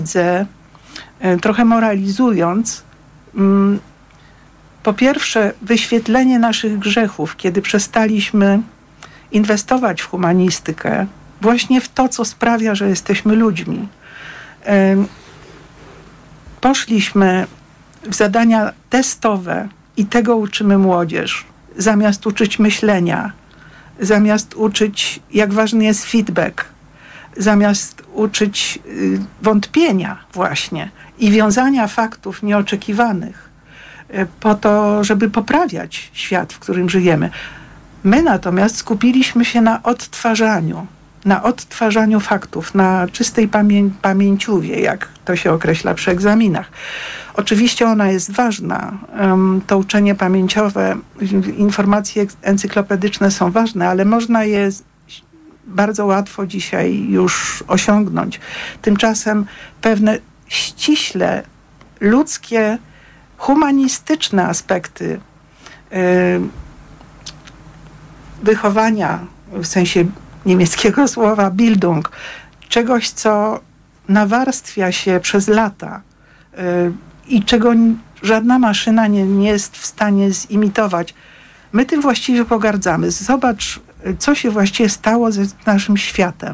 trochę moralizując, po pierwsze wyświetlenie naszych grzechów, kiedy przestaliśmy inwestować w humanistykę, właśnie w to, co sprawia, że jesteśmy ludźmi. Poszliśmy w zadania testowe i tego uczymy młodzież, zamiast uczyć myślenia, zamiast uczyć, jak ważny jest feedback, zamiast uczyć wątpienia właśnie i wiązania faktów nieoczekiwanych po to, żeby poprawiać świat, w którym żyjemy. My natomiast skupiliśmy się na odtwarzaniu faktów, na czystej pamięciówie, jak to się określa przy egzaminach. Oczywiście ona jest ważna, to uczenie pamięciowe, informacje encyklopedyczne są ważne, ale można je bardzo łatwo dzisiaj już osiągnąć. Tymczasem pewne ściśle ludzkie, humanistyczne aspekty wychowania, w sensie niemieckiego słowa Bildung, czegoś, co nawarstwia się przez lata i czego żadna maszyna nie jest w stanie zimitować. My tym właściwie pogardzamy. Zobacz, co się właściwie stało z naszym światem,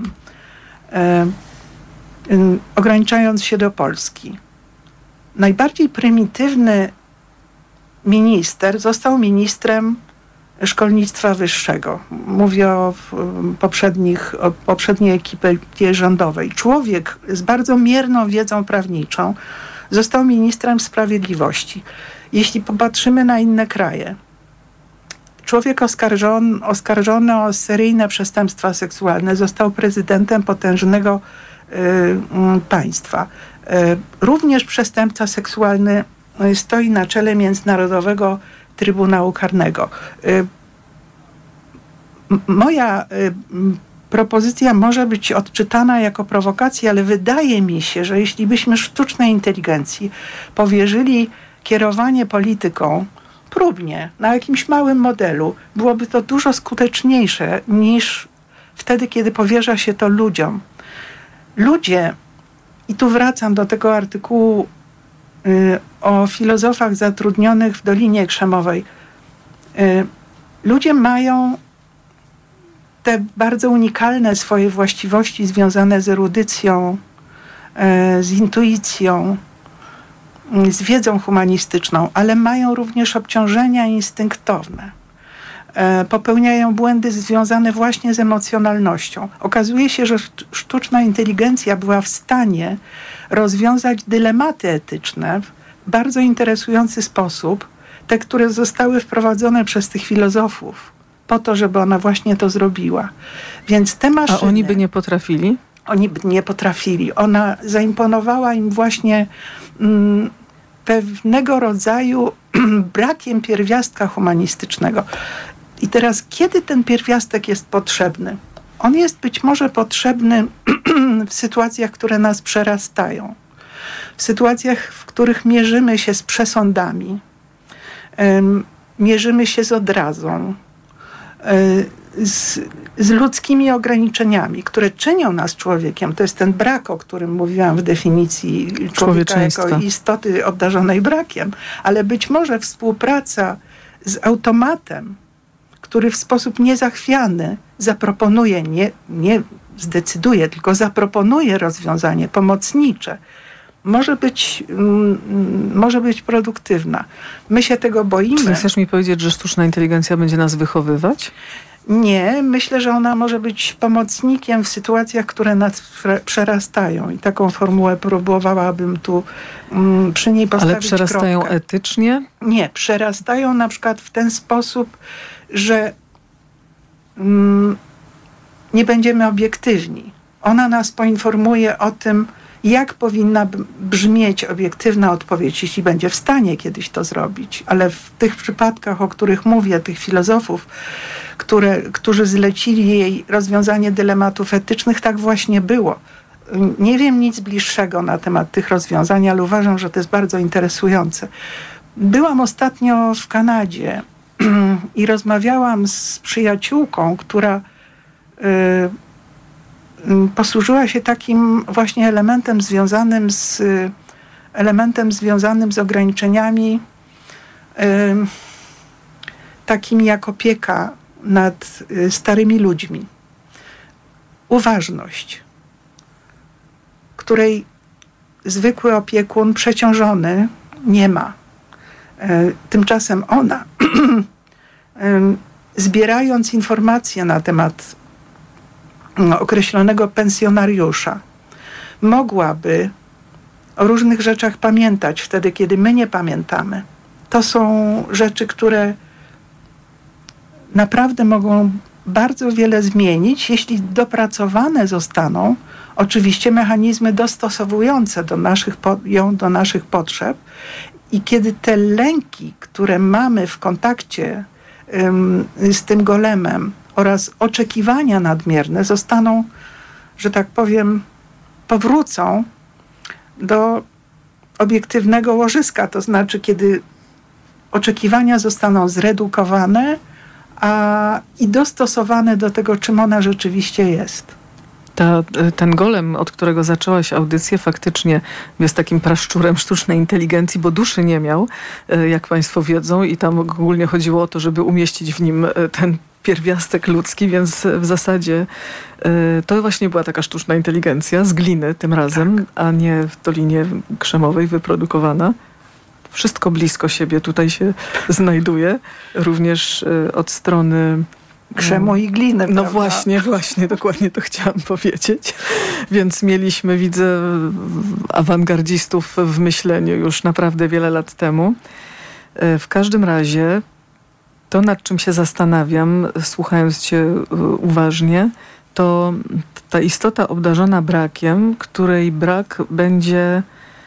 ograniczając się do Polski. Najbardziej prymitywny minister został ministrem szkolnictwa wyższego. Mówię o poprzedniej ekipie rządowej. Człowiek z bardzo mierną wiedzą prawniczą został ministrem sprawiedliwości. Jeśli popatrzymy na inne kraje, człowiek oskarżony o seryjne przestępstwa seksualne został prezydentem potężnego państwa. Również przestępca seksualny stoi na czele Międzynarodowego Trybunału Karnego. Moja propozycja może być odczytana jako prowokacja, ale wydaje mi się, że jeśli byśmy sztucznej inteligencji powierzyli kierowanie polityką próbnie, na jakimś małym modelu, byłoby to dużo skuteczniejsze niż wtedy, kiedy powierza się to ludziom. Ludzie, i tu wracam do tego artykułu o filozofach zatrudnionych w Dolinie Krzemowej. Ludzie mają te bardzo unikalne swoje właściwości związane z erudycją, z intuicją, z wiedzą humanistyczną, ale mają również obciążenia instynktowne. Popełniają błędy związane właśnie z emocjonalnością. Okazuje się, że sztuczna inteligencja była w stanie rozwiązać dylematy etyczne w bardzo interesujący sposób, te, które zostały wprowadzone przez tych filozofów, po to, żeby ona właśnie to zrobiła. Więc te maszyny... A oni by nie potrafili? Oni by nie potrafili. Ona zaimponowała im właśnie pewnego rodzaju brakiem pierwiastka humanistycznego. I teraz, kiedy ten pierwiastek jest potrzebny? On jest być może potrzebny w sytuacjach, które nas przerastają. W sytuacjach, w których mierzymy się z przesądami, mierzymy się z odrazą, z ludzkimi ograniczeniami, które czynią nas człowiekiem. To jest ten brak, o którym mówiłam w definicji człowieka jako istoty obdarzonej brakiem. Ale być może współpraca z automatem, który w sposób niezachwiany zaproponuje, nie zdecyduje, tylko zaproponuje rozwiązanie pomocnicze, może być produktywna. My się tego boimy. Czy chcesz mi powiedzieć, że sztuczna inteligencja będzie nas wychowywać? Nie, myślę, że ona może być pomocnikiem w sytuacjach, które nas przerastają. I taką formułę próbowałabym tu przy niej postawić. Ale przerastają kropkę. etycznie? Nie, przerastają na przykład w ten sposób, że nie będziemy obiektywni. Ona nas poinformuje o tym, jak powinna brzmieć obiektywna odpowiedź, jeśli będzie w stanie kiedyś to zrobić. Ale w tych przypadkach, o których mówię, tych filozofów, którzy zlecili jej rozwiązanie dylematów etycznych, tak właśnie było. Nie wiem nic bliższego na temat tych rozwiązań, ale uważam, że to jest bardzo interesujące. Byłam ostatnio w Kanadzie i rozmawiałam z przyjaciółką, która posłużyła się takim właśnie elementem związanym z ograniczeniami, takimi jak opieka nad starymi ludźmi. Uważność, której zwykły opiekun przeciążony nie ma. Tymczasem ona, zbierając informacje na temat określonego pensjonariusza, mogłaby o różnych rzeczach pamiętać wtedy, kiedy my nie pamiętamy. To są rzeczy, które naprawdę mogą bardzo wiele zmienić, jeśli dopracowane zostaną oczywiście mechanizmy dostosowujące ją do naszych potrzeb i kiedy te lęki, które mamy w kontakcie z tym golemem oraz oczekiwania nadmierne zostaną, że tak powiem, powrócą do obiektywnego łożyska, to znaczy kiedy oczekiwania zostaną zredukowane i dostosowane do tego, czym ona rzeczywiście jest. Ten golem, od którego zaczęłaś audycję, faktycznie jest takim praszczurem sztucznej inteligencji, bo duszy nie miał, jak państwo wiedzą, i tam ogólnie chodziło o to, żeby umieścić w nim ten pierwiastek ludzki, więc w zasadzie to właśnie była taka sztuczna inteligencja z gliny tym razem, tak, a nie w Dolinie Krzemowej wyprodukowana. Wszystko blisko siebie tutaj się znajduje, również od strony krzemu i gliny. No prawda? właśnie, dokładnie to chciałam powiedzieć. Więc mieliśmy, widzę, awangardzistów w myśleniu już naprawdę wiele lat temu. W każdym razie to, nad czym się zastanawiam, słuchając cię uważnie, to ta istota obdarzona brakiem, której brak będzie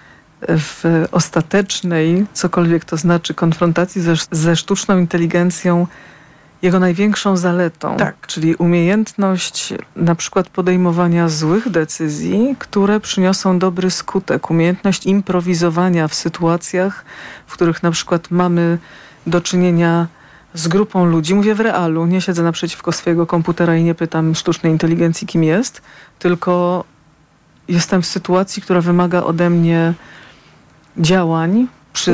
w ostatecznej, cokolwiek to znaczy, konfrontacji ze sztuczną inteligencją jego największą zaletą, tak, czyli umiejętność na przykład podejmowania złych decyzji, które przyniosą dobry skutek, umiejętność improwizowania w sytuacjach, w których na przykład mamy do czynienia z grupą ludzi. Mówię w realu, nie siedzę naprzeciwko swojego komputera i nie pytam sztucznej inteligencji, kim jest, tylko jestem w sytuacji, która wymaga ode mnie działań przy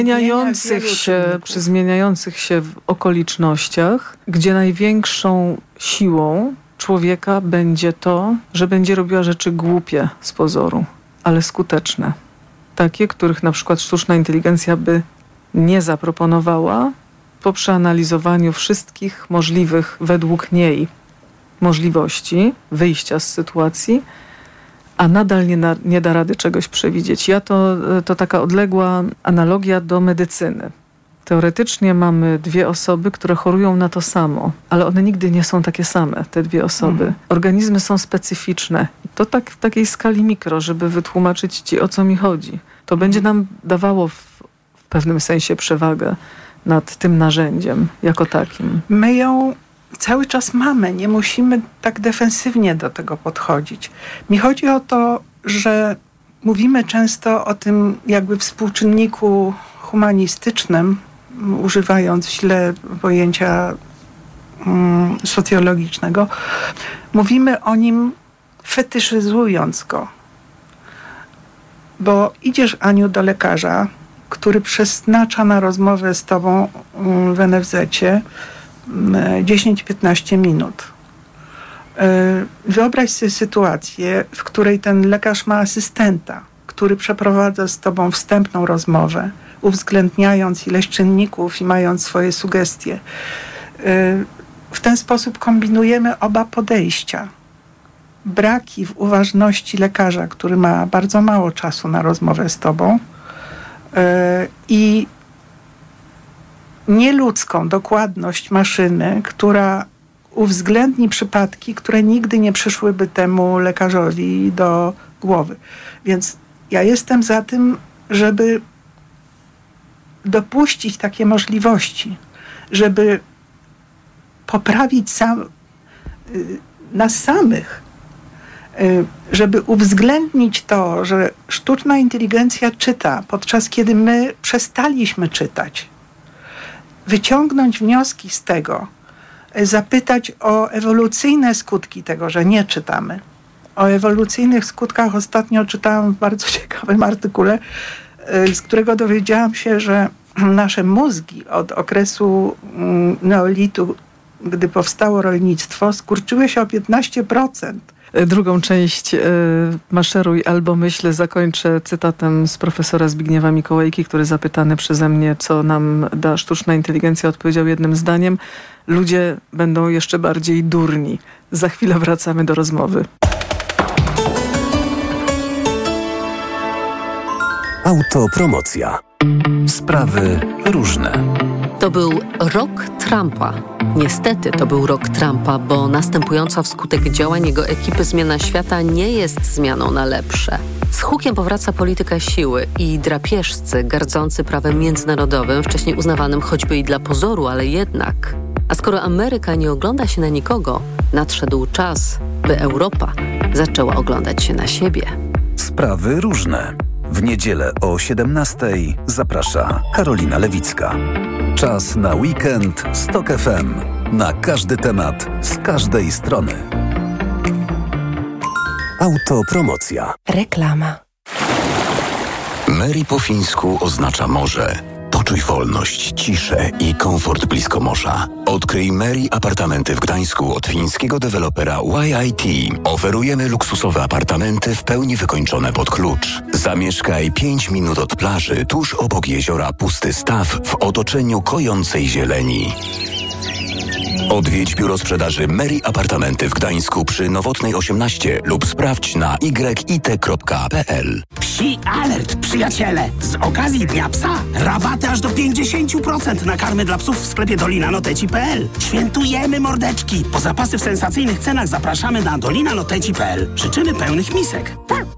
zmieniających się w okolicznościach, gdzie największą siłą człowieka będzie to, że będzie robiła rzeczy głupie z pozoru, ale skuteczne. Takie, których na przykład sztuczna inteligencja by nie zaproponowała po przeanalizowaniu wszystkich możliwych według niej możliwości wyjścia z sytuacji, a nadal nie da rady czegoś przewidzieć. To taka odległa analogia do medycyny. Teoretycznie mamy dwie osoby, które chorują na to samo, ale one nigdy nie są takie same, te dwie osoby. Organizmy są specyficzne. To tak w takiej skali mikro, żeby wytłumaczyć ci, o co mi chodzi. To będzie nam dawało w pewnym sensie przewagę nad tym narzędziem jako takim. My ją cały czas mamy, nie musimy tak defensywnie do tego podchodzić. Mi chodzi o to, że mówimy często o tym jakby współczynniku humanistycznym, używając źle pojęcia socjologicznego. Mówimy o nim fetyszyzując go. Bo idziesz, Aniu, do lekarza, który przeznacza na rozmowę z tobą w NFZ-cie 10-15 minut. Wyobraź sobie sytuację, w której ten lekarz ma asystenta, który przeprowadza z tobą wstępną rozmowę, uwzględniając ileś czynników i mając swoje sugestie. W ten sposób kombinujemy oba podejścia. Braki w uważności lekarza, który ma bardzo mało czasu na rozmowę z tobą, i nieludzką dokładność maszyny, która uwzględni przypadki, które nigdy nie przyszłyby temu lekarzowi do głowy. Więc ja jestem za tym, żeby dopuścić takie możliwości, żeby poprawić nas samych, żeby uwzględnić to, że sztuczna inteligencja czyta, podczas kiedy my przestaliśmy czytać. Wyciągnąć wnioski z tego, zapytać o ewolucyjne skutki tego, że nie czytamy. O ewolucyjnych skutkach ostatnio czytałam w bardzo ciekawym artykule, z którego dowiedziałam się, że nasze mózgi od okresu neolitu, gdy powstało rolnictwo, skurczyły się o 15%. Drugą część Maszeruj albo myśl zakończę cytatem z profesora Zbigniewa Mikołajki, który zapytany przeze mnie, co nam da sztuczna inteligencja, odpowiedział jednym zdaniem: ludzie będą jeszcze bardziej durni. Za chwilę wracamy do rozmowy. Autopromocja. Sprawy różne. To był rok Trumpa. Niestety to był rok Trumpa, bo następująca wskutek działań jego ekipy zmiana świata nie jest zmianą na lepsze. Z hukiem powraca polityka siły i drapieżcy gardzący prawem międzynarodowym, wcześniej uznawanym choćby i dla pozoru, ale jednak. A skoro Ameryka nie ogląda się na nikogo, nadszedł czas, by Europa zaczęła oglądać się na siebie. Sprawy różne. W niedzielę o 17:00 zaprasza Karolina Lewicka. Czas na weekend z TOK FM. Na każdy temat, z każdej strony. Autopromocja. Reklama. Mary po fińsku oznacza morze. Poczuj wolność, ciszę i komfort blisko morza. Odkryj Mary apartamenty w Gdańsku od fińskiego dewelopera YIT. Oferujemy luksusowe apartamenty w pełni wykończone pod klucz. Zamieszkaj 5 minut od plaży, tuż obok jeziora Pusty Staw, w otoczeniu kojącej zieleni. Odwiedź biuro sprzedaży Mary Apartamenty w Gdańsku przy Nowotnej 18 lub sprawdź na yit.pl. Psi alert, przyjaciele! Z okazji Dnia Psa rabaty aż do 50% na karmy dla psów w sklepie dolinanoteci.pl. Świętujemy, mordeczki! Po zapasy w sensacyjnych cenach zapraszamy na dolinanoteci.pl. Życzymy pełnych misek.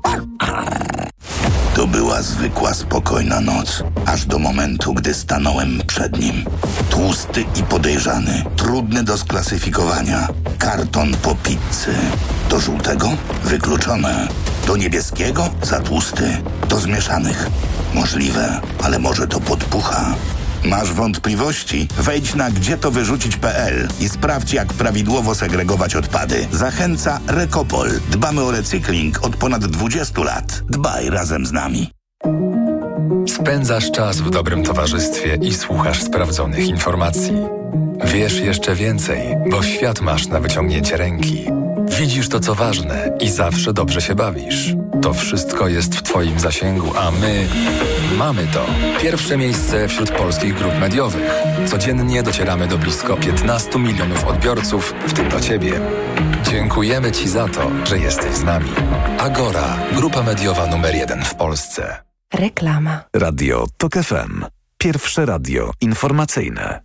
To była zwykła, spokojna noc, aż do momentu, gdy stanąłem przed nim. Tłusty i podejrzany, trudny do sklasyfikowania. Karton po pizzy. Do żółtego? Wykluczone. Do niebieskiego? Za tłusty. Do zmieszanych? Możliwe, ale może to podpucha. Masz wątpliwości? Wejdź na gdzietowyrzucić.pl i sprawdź, jak prawidłowo segregować odpady. Zachęca Recopol. Dbamy o recykling od ponad 20 lat. Dbaj razem z nami. Spędzasz czas w dobrym towarzystwie i słuchasz sprawdzonych informacji. Wiesz jeszcze więcej, bo świat masz na wyciągnięcie ręki. Widzisz to, co ważne i zawsze dobrze się bawisz. To wszystko jest w Twoim zasięgu, a my mamy to. Pierwsze miejsce wśród polskich grup mediowych. Codziennie docieramy do blisko 15 milionów odbiorców, w tym do Ciebie. Dziękujemy Ci za to, że jesteś z nami. Agora, grupa mediowa numer 1 w Polsce. Reklama. Radio TOK FM. Pierwsze radio informacyjne.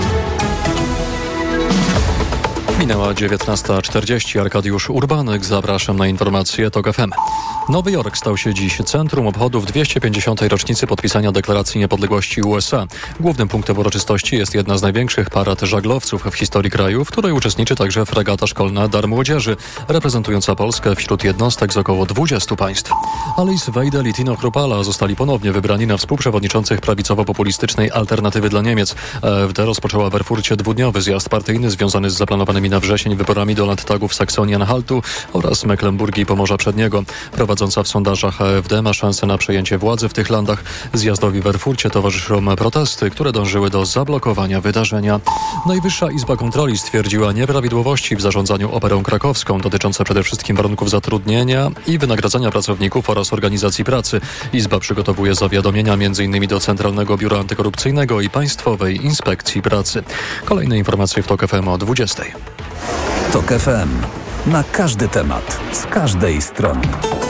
Minęła 19:40. Arkadiusz Urbanek. Zapraszam na informacje TOK FM. Nowy Jork stał się dziś centrum obchodów 250. rocznicy podpisania Deklaracji Niepodległości USA. Głównym punktem uroczystości jest jedna z największych parad żaglowców w historii kraju, w której uczestniczy także fregata szkolna Dar Młodzieży, reprezentująca Polskę wśród jednostek z około 20 państw. Alice Weidel i Tino Kruppala zostali ponownie wybrani na współprzewodniczących prawicowo-populistycznej Alternatywy dla Niemiec. AfD rozpoczęła w Erfurcie dwudniowy zjazd partyjny związany z zaplanowanymi na wrzesień wyborami do Landtagu w Saksonii-Anhaltu oraz Mecklenburgii i Pomorza Przedniego. Prowadząca w sondażach AfD ma szansę na przejęcie władzy w tych landach. Zjazdowi w Erfurcie towarzyszą protesty, które dążyły do zablokowania wydarzenia. Najwyższa Izba Kontroli stwierdziła nieprawidłowości w zarządzaniu Operą Krakowską dotyczące przede wszystkim warunków zatrudnienia i wynagradzania pracowników oraz organizacji pracy. Izba przygotowuje zawiadomienia m.in. do Centralnego Biura Antykorupcyjnego i Państwowej Inspekcji Pracy. Kolejne informacje w TOK FM o 20:00. TOK FM. Na każdy temat, z każdej strony.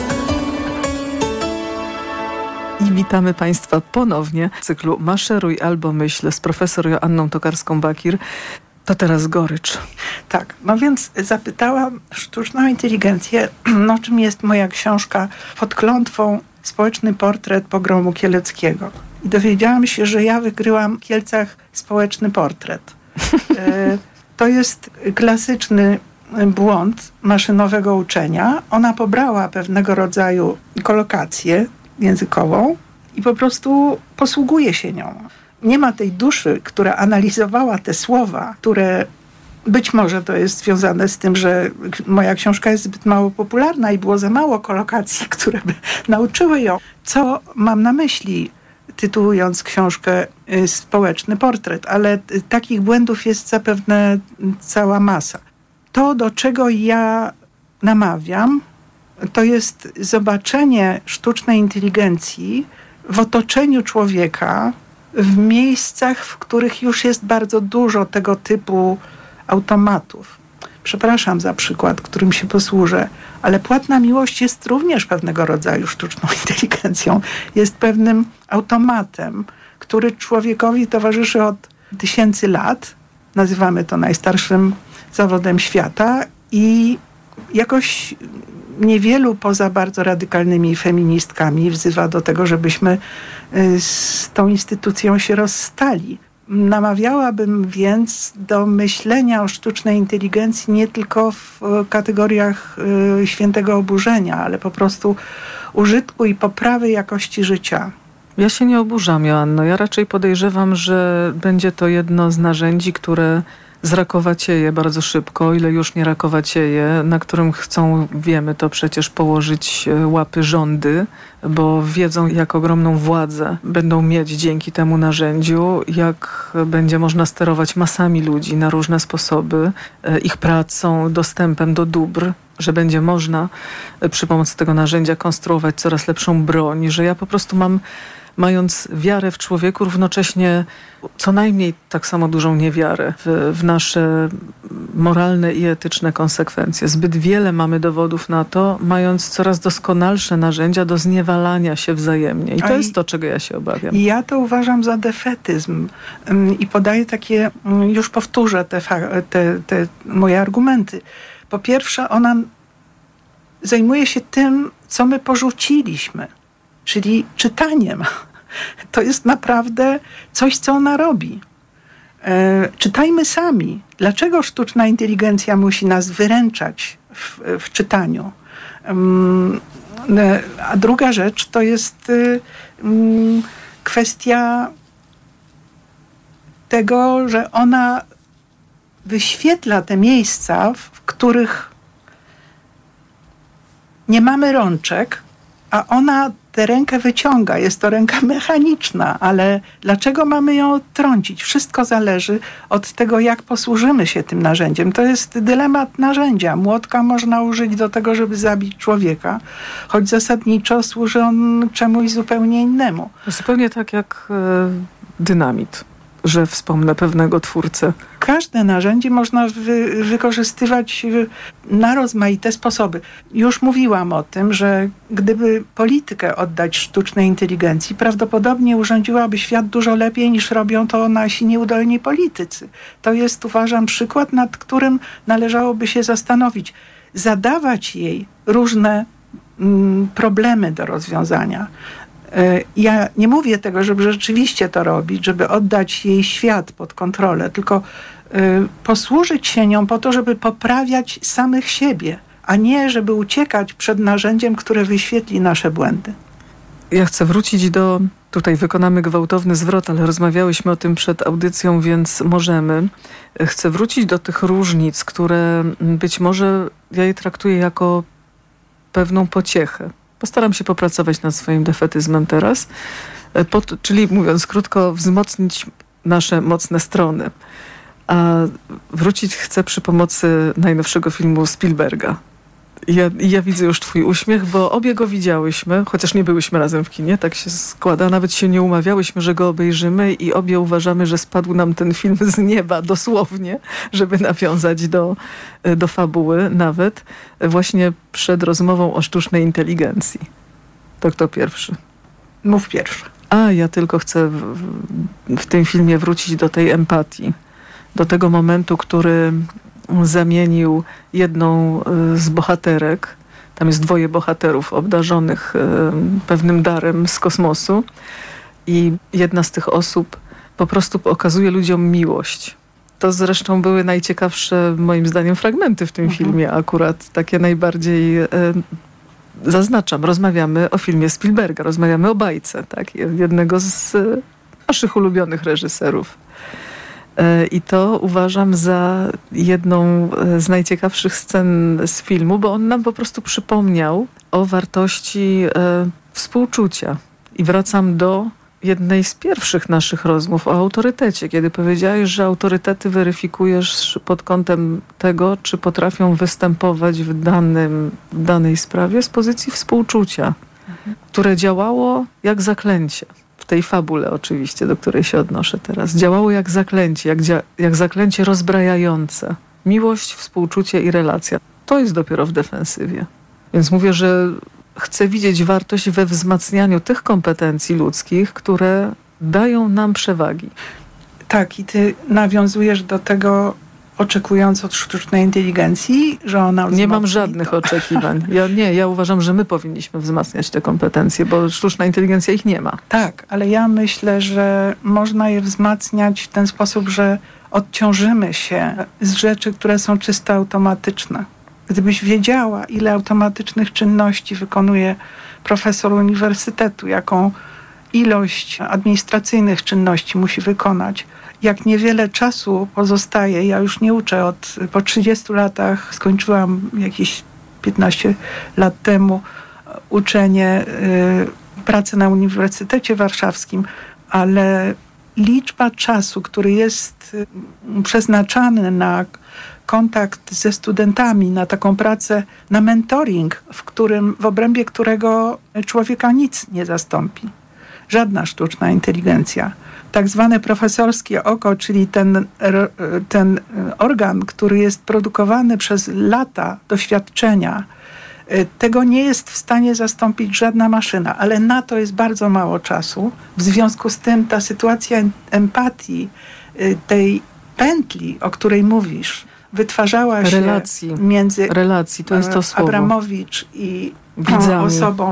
I witamy Państwa ponownie w cyklu Maszeruj albo myśl z profesor Joanną Tokarską-Bakir. To teraz gorycz. Tak, no więc zapytałam sztuczną inteligencję, no czym jest moja książka pod klątwą Społeczny portret pogromu kieleckiego. I dowiedziałam się, że ja wygryłam w Kielcach społeczny portret. To jest klasyczny błąd maszynowego uczenia. Ona pobrała pewnego rodzaju kolokację językową i po prostu posługuje się nią. Nie ma tej duszy, która analizowała te słowa, które Być może to jest związane z tym, że moja książka jest zbyt mało popularna i było za mało kolokacji, które by nauczyły ją. Co mam na myśli, tytułując książkę Społeczny portret, ale takich błędów jest zapewne cała masa. To, do czego ja namawiam, to jest zobaczenie sztucznej inteligencji w otoczeniu człowieka, w miejscach, w których już jest bardzo dużo tego typu automatów. Przepraszam za przykład, którym się posłużę, ale płatna miłość jest również pewnego rodzaju sztuczną inteligencją. Jest pewnym automatem, który człowiekowi towarzyszy od tysięcy lat. Nazywamy to najstarszym zawodem świata i jakoś niewielu poza bardzo radykalnymi feministkami wzywa do tego, żebyśmy z tą instytucją się rozstali. Namawiałabym więc do myślenia o sztucznej inteligencji nie tylko w kategoriach świętego oburzenia, ale po prostu użytku i poprawy jakości życia. Ja się nie oburzam, Joanno. Ja raczej podejrzewam, że będzie to jedno z narzędzi, które zrakowacieje bardzo szybko, o ile już nie rakowacieje, na którym chcą, wiemy to przecież, położyć łapy rządy, bo wiedzą, jak ogromną władzę będą mieć dzięki temu narzędziu, jak będzie można sterować masami ludzi na różne sposoby, ich pracą, dostępem do dóbr, że będzie można przy pomocy tego narzędzia konstruować coraz lepszą broń, że ja po prostu mając wiarę w człowieku, równocześnie co najmniej tak samo dużą niewiarę w nasze moralne i etyczne konsekwencje. Zbyt wiele mamy dowodów na to, mając coraz doskonalsze narzędzia do zniewalania się wzajemnie. I to jest to, czego ja się obawiam. Ja to uważam za defetyzm i podaję takie, już powtórzę te moje argumenty. Po pierwsze, ona zajmuje się tym, co my porzuciliśmy, czyli czytaniem. To jest naprawdę coś, co ona robi. Czytajmy sami. Dlaczego sztuczna inteligencja musi nas wyręczać w czytaniu? A druga rzecz to jest kwestia tego, że ona wyświetla te miejsca, w których nie mamy rączek, a ona tę rękę wyciąga. Jest to ręka mechaniczna, ale dlaczego mamy ją odtrącić? Wszystko zależy od tego, jak posłużymy się tym narzędziem. To jest dylemat narzędzia. Młotka można użyć do tego, żeby zabić człowieka, choć zasadniczo służy on czemuś zupełnie innemu. Zupełnie tak jak dynamit, że wspomnę pewnego twórcę. Każde narzędzie można wykorzystywać na rozmaite sposoby. Już mówiłam o tym, że gdyby politykę oddać sztucznej inteligencji, prawdopodobnie urządziłaby świat dużo lepiej, niż robią to nasi nieudolni politycy. To jest, uważam, przykład, nad którym należałoby się zastanowić. Zadawać jej różne problemy do rozwiązania. Ja nie mówię tego, żeby rzeczywiście to robić, żeby oddać jej świat pod kontrolę, tylko posłużyć się nią po to, żeby poprawiać samych siebie, a nie żeby uciekać przed narzędziem, które wyświetli nasze błędy. Ja chcę wrócić tutaj wykonamy gwałtowny zwrot, ale rozmawiałyśmy o tym przed audycją, więc możemy. Chcę wrócić do tych różnic, które być może ja je traktuję jako pewną pociechę. Postaram się popracować nad swoim defetyzmem teraz, czyli mówiąc krótko, wzmocnić nasze mocne strony. A wrócić chcę przy pomocy najnowszego filmu Spielberga. Ja widzę już twój uśmiech, bo obie go widziałyśmy, chociaż nie byłyśmy razem w kinie, tak się składa. Nawet się nie umawiałyśmy, że go obejrzymy i obie uważamy, że spadł nam ten film z nieba, dosłownie, żeby nawiązać do fabuły nawet, właśnie przed rozmową o sztucznej inteligencji. To kto pierwszy? Mów pierwszy. Ja tylko chcę w tym filmie wrócić do tej empatii, do tego momentu, który zamienił jedną z bohaterek, tam jest dwoje bohaterów obdarzonych pewnym darem z kosmosu i jedna z tych osób po prostu okazuje ludziom miłość. To zresztą były najciekawsze moim zdaniem fragmenty w tym filmie, akurat takie najbardziej zaznaczam, rozmawiamy o filmie Spielberga, rozmawiamy o bajce, tak? Jednego z naszych ulubionych reżyserów. I to uważam za jedną z najciekawszych scen z filmu, bo on nam po prostu przypomniał o wartości współczucia. I wracam do jednej z pierwszych naszych rozmów o autorytecie, kiedy powiedziałeś, że autorytety weryfikujesz pod kątem tego, czy potrafią występować w danej sprawie z pozycji współczucia, które działało jak zaklęcie. W tej fabule oczywiście, do której się odnoszę teraz. Działało jak zaklęcie, jak zaklęcie rozbrajające. Miłość, współczucie i relacja. To jest dopiero w defensywie. Więc mówię, że chcę widzieć wartość we wzmacnianiu tych kompetencji ludzkich, które dają nam przewagi. Tak, i ty nawiązujesz do tego, oczekując od sztucznej inteligencji, że ona wzmocni. Nie mam żadnych oczekiwań. Ja uważam, że my powinniśmy wzmacniać te kompetencje, bo sztuczna inteligencja ich nie ma. Tak, ale ja myślę, że można je wzmacniać w ten sposób, że odciążymy się z rzeczy, które są czysto automatyczne. Gdybyś wiedziała, ile automatycznych czynności wykonuje profesor uniwersytetu, jaką ilość administracyjnych czynności musi wykonać, jak niewiele czasu pozostaje, ja już nie uczę po 30 latach, skończyłam jakieś 15 lat temu uczenie, pracę na Uniwersytecie Warszawskim, ale liczba czasu, który jest przeznaczany na kontakt ze studentami, na taką pracę, na mentoring, w obrębie którego człowieka nic nie zastąpi. Żadna sztuczna inteligencja. Tak zwane profesorskie oko, czyli ten organ, który jest produkowany przez lata doświadczenia, tego nie jest w stanie zastąpić żadna maszyna, ale na to jest bardzo mało czasu. W związku z tym ta sytuacja empatii, tej pętli, o której mówisz, wytwarzała się między to jest to słowo. Abramowicz i widzami. Osobą,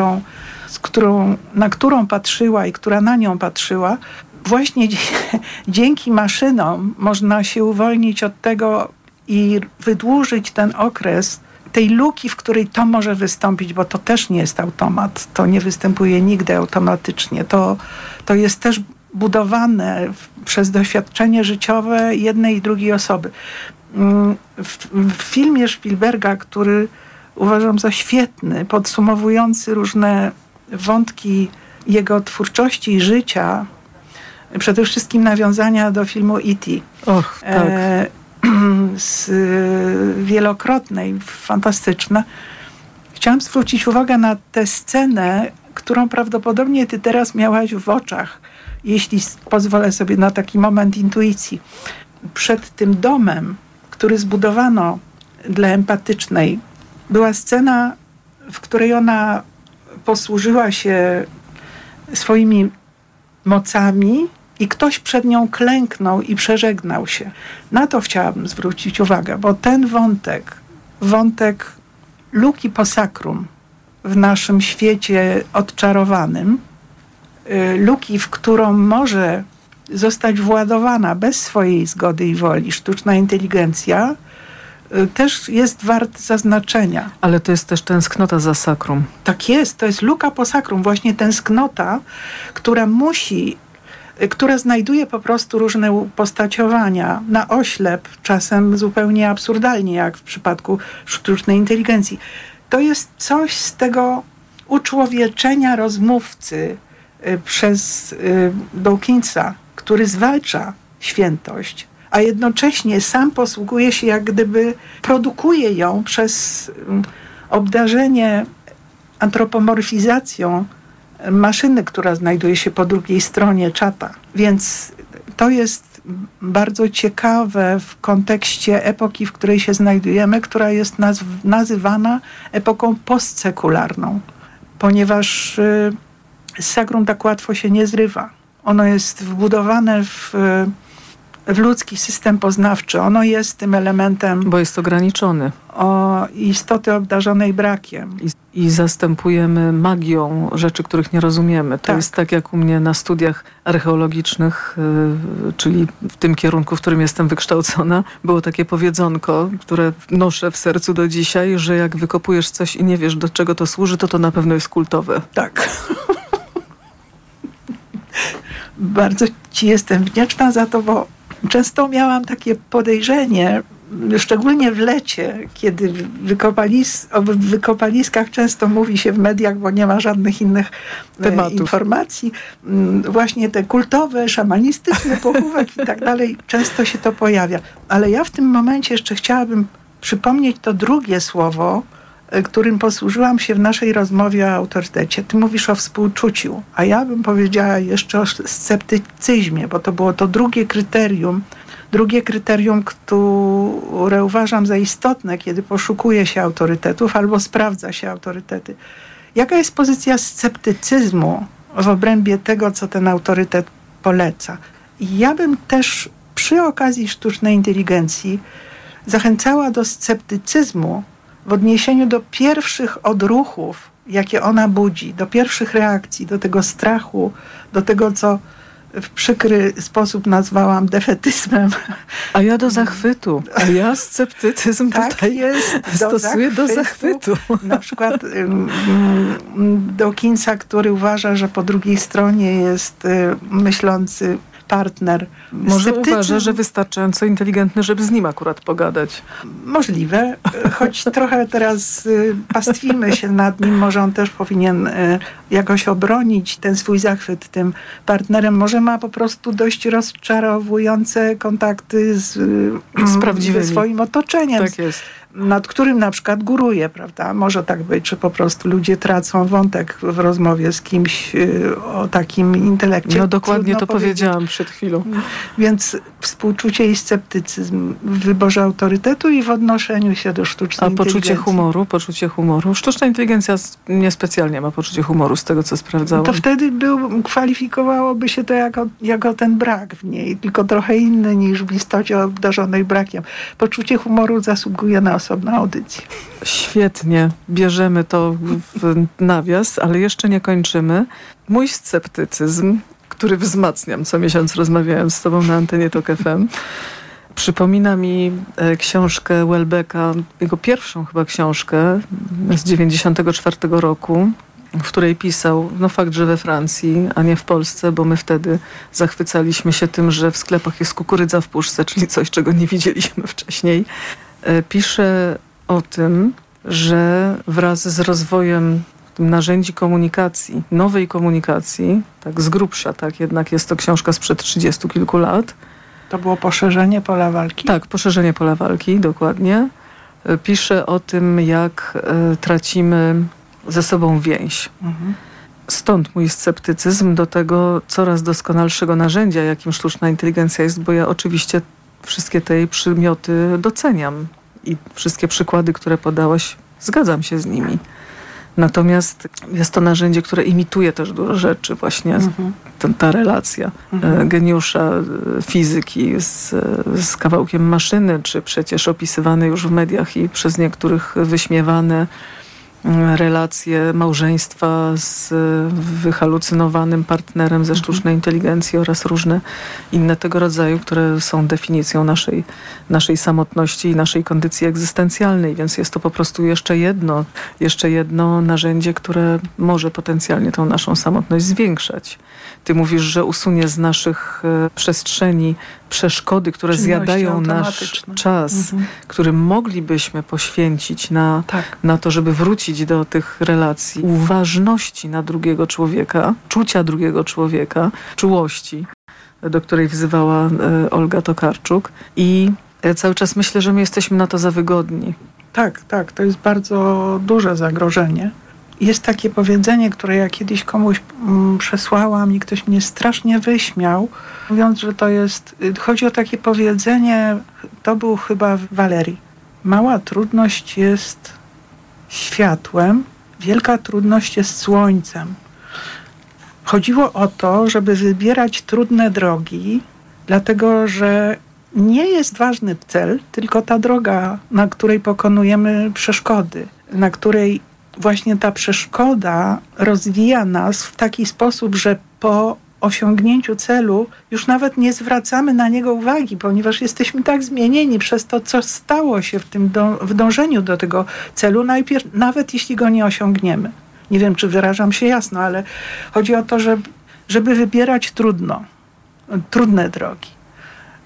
na którą patrzyła i która na nią patrzyła. Właśnie dzięki maszynom można się uwolnić od tego i wydłużyć ten okres tej luki, w której to może wystąpić, bo to też nie jest automat. To nie występuje nigdy automatycznie. To jest też budowane przez doświadczenie życiowe jednej i drugiej osoby. W filmie Spielberga, który uważam za świetny, podsumowujący różne wątki jego twórczości i życia, przede wszystkim nawiązania do filmu E.T. Tak. Wielokrotne i fantastyczne. Chciałam zwrócić uwagę na tę scenę, którą prawdopodobnie ty teraz miałaś w oczach, jeśli pozwolę sobie na taki moment intuicji. Przed tym domem, który zbudowano dla empatycznej, była scena, w której ona posłużyła się swoimi mocami i ktoś przed nią klęknął i przeżegnał się. Na to chciałabym zwrócić uwagę, bo ten wątek luki possacrum w naszym świecie odczarowanym, luki, w którą może zostać władowana bez swojej zgody i woli sztuczna inteligencja, też jest wart zaznaczenia. Ale to jest też tęsknota za sakrum. Tak jest, to jest luka possacrum, właśnie tęsknota, która znajduje po prostu różne upostaciowania na oślep, czasem zupełnie absurdalnie, jak w przypadku sztucznej inteligencji. To jest coś z tego uczłowieczenia rozmówcy przez Dawkinsa, który zwalcza świętość, a jednocześnie sam posługuje się, jak gdyby produkuje ją przez obdarzenie antropomorfizacją maszyny, która znajduje się po drugiej stronie czata. Więc to jest bardzo ciekawe w kontekście epoki, w której się znajdujemy, która jest nazywana epoką postsekularną, ponieważ sakrum tak łatwo się nie zrywa. Ono jest wbudowane w ludzki system poznawczy. Ono jest tym elementem... Bo jest ograniczony. O istoty obdarzonej brakiem. I zastępujemy magią rzeczy, których nie rozumiemy. To jest tak jak u mnie na studiach archeologicznych, czyli w tym kierunku, w którym jestem wykształcona, było takie powiedzonko, które noszę w sercu do dzisiaj, że jak wykopujesz coś i nie wiesz, do czego to służy, to na pewno jest kultowe. Tak. Bardzo ci jestem wdzięczna za to, bo Często miałam takie podejrzenie, szczególnie w lecie, kiedy o wykopaliskach często mówi się w mediach, bo nie ma żadnych innych informacji. Właśnie te kultowe, szamanistyczne pochówek i tak dalej, często się to pojawia. Ale ja w tym momencie jeszcze chciałabym przypomnieć to drugie słowo, którym posłużyłam się w naszej rozmowie o autorytecie. Ty mówisz o współczuciu, a ja bym powiedziała jeszcze o sceptycyzmie, bo to było to drugie kryterium, które uważam za istotne, kiedy poszukuje się autorytetów albo sprawdza się autorytety. Jaka jest pozycja sceptycyzmu w obrębie tego, co ten autorytet poleca? I ja bym też przy okazji sztucznej inteligencji zachęcała do sceptycyzmu w odniesieniu do pierwszych odruchów, jakie ona budzi, do pierwszych reakcji, do tego strachu, do tego, co w przykry sposób nazwałam defetyzmem. A ja do zachwytu. A ja sceptycyzm tak tutaj jest, stosuję do zachwytu. Na przykład Dawkinsa, który uważa, że po drugiej stronie jest myślący partner. Może uważa, że wystarczająco inteligentny, żeby z nim akurat pogadać. Możliwe, choć trochę teraz pastwimy się nad nim. Może on też powinien jakoś obronić ten swój zachwyt tym partnerem. Może ma po prostu dość rozczarowujące kontakty ze swoim otoczeniem. Tak jest. Nad którym na przykład góruje, prawda? Może tak być, że po prostu ludzie tracą wątek w rozmowie z kimś o takim intelekcie. No dokładnie to powiedziałam przed chwilą. Więc współczucie i sceptycyzm w wyborze autorytetu i w odnoszeniu się do sztucznej inteligencji. Poczucie humoru. Sztuczna inteligencja niespecjalnie ma poczucie humoru z tego, co sprawdzałam. To wtedy kwalifikowałoby się to jako ten brak w niej, tylko trochę inny niż w istocie obdarzonej brakiem. Poczucie humoru zasługuje na osobną audycję. Świetnie. Bierzemy to w nawias, ale jeszcze nie kończymy. Mój sceptycyzm, który wzmacniam co miesiąc rozmawiając z tobą na antenie TOK FM, przypomina mi książkę Welbecka, jego pierwszą chyba książkę z 1994 roku, w której pisał, fakt, że we Francji, a nie w Polsce, bo my wtedy zachwycaliśmy się tym, że w sklepach jest kukurydza w puszce, czyli coś, czego nie widzieliśmy wcześniej. Pisze o tym, że wraz z rozwojem narzędzi komunikacji, nowej komunikacji, tak z grubsza, tak, jednak jest to książka sprzed 30 kilku lat. To było poszerzenie pola walki? Tak, poszerzenie pola walki, dokładnie. Pisze o tym, jak tracimy ze sobą więź. Mhm. Stąd mój sceptycyzm do tego coraz doskonalszego narzędzia, jakim sztuczna inteligencja jest, bo ja oczywiście wszystkie te jej przymioty doceniam i wszystkie przykłady, które podałaś, zgadzam się z nimi. Natomiast jest to narzędzie, które imituje też dużo rzeczy, właśnie ta relacja geniusza fizyki z kawałkiem maszyny, czy przecież opisywane już w mediach i przez niektórych wyśmiewane relacje małżeństwa z wyhalucynowanym partnerem ze sztucznej inteligencji oraz różne inne tego rodzaju, które są definicją naszej samotności i naszej kondycji egzystencjalnej, więc jest to po prostu jeszcze jedno narzędzie, które może potencjalnie tą naszą samotność zwiększać. Ty mówisz, że usunie z naszych przestrzeni przeszkody, które zjadają nasz czas, który moglibyśmy poświęcić na to, żeby wrócić do tych relacji, uważności na drugiego człowieka, czucia drugiego człowieka, czułości, do której wzywała Olga Tokarczuk. I cały czas myślę, że my jesteśmy na to za wygodni. Tak, to jest bardzo duże zagrożenie. Jest takie powiedzenie, które ja kiedyś komuś przesłałam i ktoś mnie strasznie wyśmiał, mówiąc, że chodzi o takie powiedzenie, to był chyba Walerii. Mała trudność jest światłem, wielka trudność jest słońcem. Chodziło o to, żeby wybierać trudne drogi, dlatego że nie jest ważny cel, tylko ta droga, na której pokonujemy przeszkody, na której właśnie ta przeszkoda rozwija nas w taki sposób, że po osiągnięciu celu już nawet nie zwracamy na niego uwagi, ponieważ jesteśmy tak zmienieni przez to, co stało się w dążeniu do tego celu, najpierw, nawet jeśli go nie osiągniemy. Nie wiem, czy wyrażam się jasno, ale chodzi o to, żeby wybierać trudne drogi.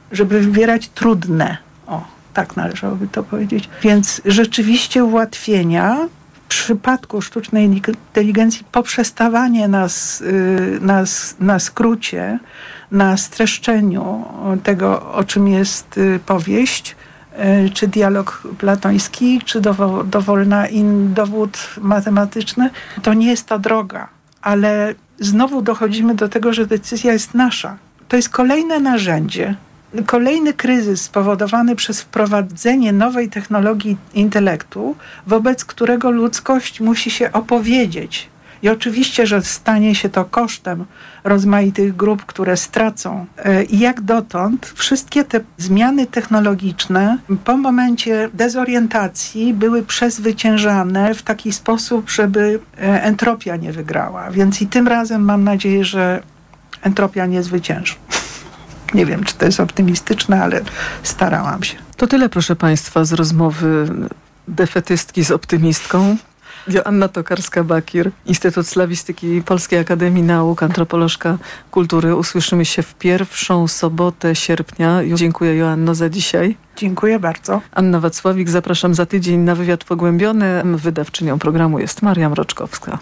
żeby wybierać trudne. O, tak należałoby to powiedzieć. Więc rzeczywiście ułatwienia w przypadku sztucznej inteligencji, poprzestawanie na skrócie, na streszczeniu tego, o czym jest powieść, czy dialog platoński, czy dowód matematyczny, to nie jest ta droga. Ale znowu dochodzimy do tego, że decyzja jest nasza. To jest kolejne narzędzie, kolejny kryzys spowodowany przez wprowadzenie nowej technologii intelektu, wobec którego ludzkość musi się opowiedzieć. I oczywiście, że stanie się to kosztem rozmaitych grup, które stracą. I jak dotąd wszystkie te zmiany technologiczne po momencie dezorientacji były przezwyciężane w taki sposób, żeby entropia nie wygrała. Więc i tym razem mam nadzieję, że entropia nie zwycięży. Nie wiem, czy to jest optymistyczne, ale starałam się. To tyle, proszę Państwa, z rozmowy defetystki z optymistką. Joanna Tokarska-Bakir, Instytut Slawistyki Polskiej Akademii Nauk, antropolożka kultury. Usłyszymy się w pierwszą sobotę sierpnia. Dziękuję, Joanno, za dzisiaj. Dziękuję bardzo. Anna Wacławik, zapraszam za tydzień na wywiad pogłębiony. Wydawczynią programu jest Maria Mroczkowska.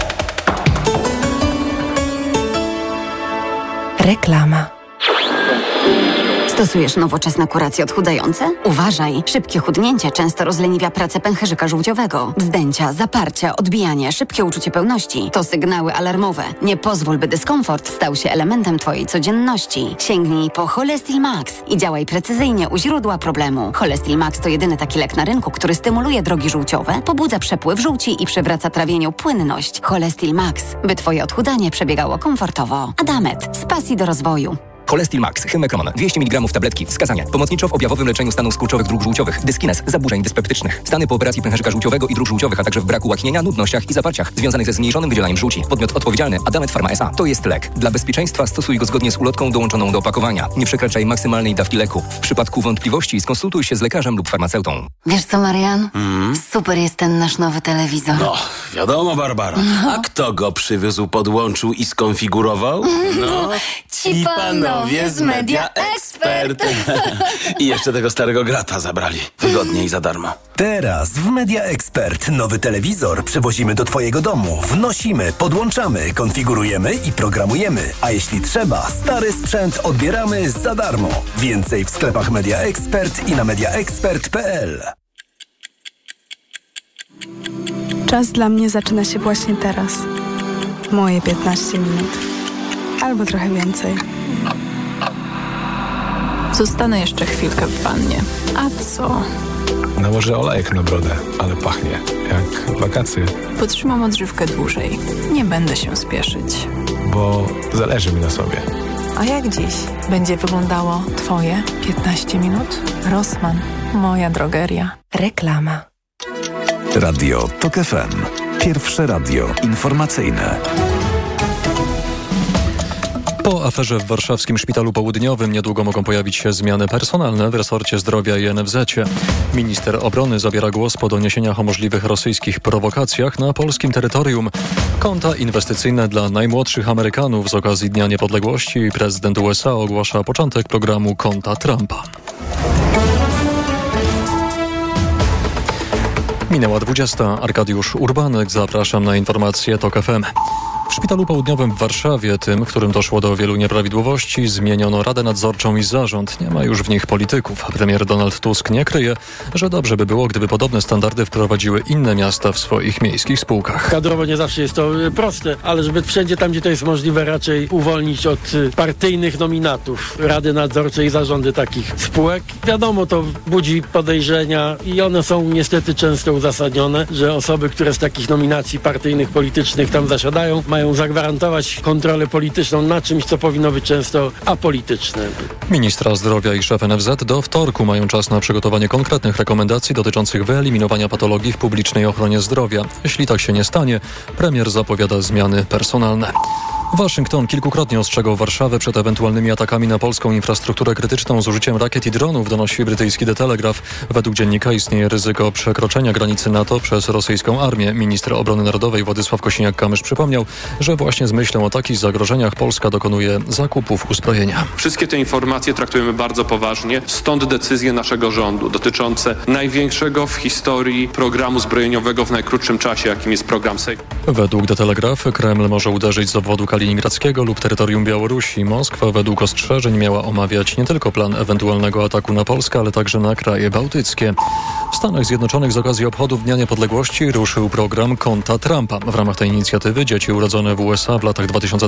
Reklama. Stosujesz nowoczesne kuracje odchudzające? Uważaj! Szybkie chudnięcie często rozleniwia pracę pęcherzyka żółciowego. Wzdęcia, zaparcia, odbijanie, szybkie uczucie pełności to sygnały alarmowe. Nie pozwól, by dyskomfort stał się elementem Twojej codzienności. Sięgnij po Cholestil Max i działaj precyzyjnie u źródła problemu. Cholestil Max to jedyny taki lek na rynku, który stymuluje drogi żółciowe, pobudza przepływ żółci i przywraca trawieniu płynność. Cholestil Max, by Twoje odchudzanie przebiegało komfortowo. Adamet, z pasji do rozwoju. Cholestil Max, Hymekron, 200 mg tabletki. Wskazania. Pomocniczo w objawowym leczeniu stanów skurczowych dróg żółciowych. Dyskines, zaburzeń dyspeptycznych. Stany po operacji pęcherzyka żółciowego i dróg żółciowych, a także w braku łaknienia, nudnościach i zaparciach związanych ze zmniejszonym wydzielaniem żółci. Podmiot odpowiedzialny Adamet Pharma S.A. To jest lek. Dla bezpieczeństwa stosuj go zgodnie z ulotką dołączoną do opakowania. Nie przekraczaj maksymalnej dawki leku. W przypadku wątpliwości skonsultuj się z lekarzem lub farmaceutą. Wiesz co, Marian? Super jest ten nasz nowy telewizor. No, wiadomo, Barbara. A kto go przywiózł, podłączył i skonfigurował? No, ci panowie z Media Expert. I jeszcze tego starego grata zabrali. Wygodnie i za darmo. Teraz w Media Expert nowy telewizor przywozimy do Twojego domu. Wnosimy, podłączamy, konfigurujemy i programujemy. A jeśli trzeba, stary sprzęt odbieramy za darmo. Więcej w sklepach Media Expert i na mediaexpert.pl. Czas dla mnie zaczyna się właśnie teraz. Moje 15 minut. Albo trochę więcej. Zostanę jeszcze chwilkę w wannie. A co? Nałożę olejek na brodę, ale pachnie jak wakacje. Potrzymam odżywkę dłużej. Nie będę się spieszyć. Bo zależy mi na sobie. A jak dziś będzie wyglądało Twoje 15 minut? Rossmann, moja drogeria. Reklama. Radio TOK FM. Pierwsze radio informacyjne. Po aferze w warszawskim Szpitalu Południowym niedługo mogą pojawić się zmiany personalne w resorcie zdrowia i NFZ-cie. Minister obrony zabiera głos po doniesieniach o możliwych rosyjskich prowokacjach na polskim terytorium. Konta inwestycyjne dla najmłodszych Amerykanów z okazji Dnia Niepodległości. Prezydent USA ogłasza początek programu Konta Trumpa. Minęła 20. Arkadiusz Urbanek. Zapraszam na informacje TOK FM. W Szpitalu Południowym w Warszawie, tym, którym doszło do wielu nieprawidłowości, zmieniono Radę Nadzorczą i zarząd. Nie ma już w nich polityków. Premier Donald Tusk nie kryje, że dobrze by było, gdyby podobne standardy wprowadziły inne miasta w swoich miejskich spółkach. Kadrowo nie zawsze jest to proste, ale żeby wszędzie tam, gdzie to jest możliwe, raczej uwolnić od partyjnych nominatów Rady Nadzorcze i zarządy takich spółek. Wiadomo, to budzi podejrzenia i one są niestety często uzasadnione, że osoby, które z takich nominacji partyjnych, politycznych tam zasiadają, mają zagwarantować kontrolę polityczną na czymś, co powinno być często apolityczne. Ministra zdrowia i szef NFZ do wtorku mają czas na przygotowanie konkretnych rekomendacji dotyczących wyeliminowania patologii w publicznej ochronie zdrowia. Jeśli tak się nie stanie, premier zapowiada zmiany personalne. Waszyngton kilkukrotnie ostrzegał Warszawę przed ewentualnymi atakami na polską infrastrukturę krytyczną z użyciem rakiet i dronów, donosi brytyjski The Telegraph. Według dziennika istnieje ryzyko przekroczenia granicy NATO przez rosyjską armię. Minister obrony narodowej Władysław Kosiniak-Kamysz przypomniał, że właśnie z myślą o takich zagrożeniach Polska dokonuje zakupów uzbrojenia. Wszystkie te informacje traktujemy bardzo poważnie, stąd decyzje naszego rządu dotyczące największego w historii programu zbrojeniowego w najkrótszym czasie, jakim jest program SAFE. Według The Telegraph Kreml może uderzyć z obwodu kaliningradzkiego lub terytorium Białorusi. Moskwa według ostrzeżeń miała omawiać nie tylko plan ewentualnego ataku na Polskę, ale także na kraje bałtyckie. W Stanach Zjednoczonych z okazji obchodów Dnia Niepodległości ruszył program Konta Trumpa. W ramach tej inicjatywy dzieci urodzone w USA w latach